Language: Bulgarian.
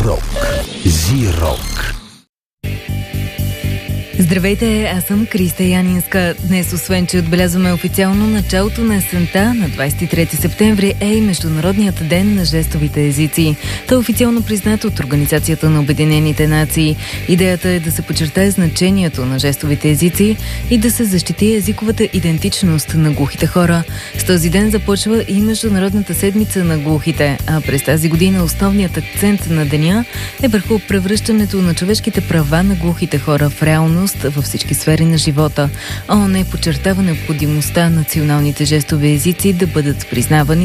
Рок. Зирок. Здравейте, аз съм Криста Янинска. Днес, освен че отбелязваме официално началото на есента, на 23 септември е и Международният ден на жестовите езици. Той е официално признат от Организацията на Обединените нации. Идеята е да се подчертае значението на жестовите езици и да се защити езиковата идентичност на глухите хора. С този ден започва и Международната седмица на глухите, а през тази година основният акцент на деня е върху превръщането на човешките права на глухите хора в реалност във всички сфери на живота. ООН подчертава необходимостта националните жестови езици да бъдат признавани